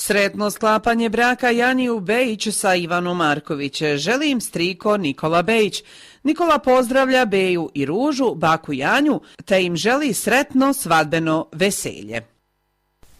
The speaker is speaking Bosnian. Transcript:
Sretno sklapanje braka Janiju Bejić sa Ivanom Marković. Želi im striko Nikola Bejić. Nikola pozdravlja Beju i Ružu, baku Janju, te im želi sretno svadbeno veselje.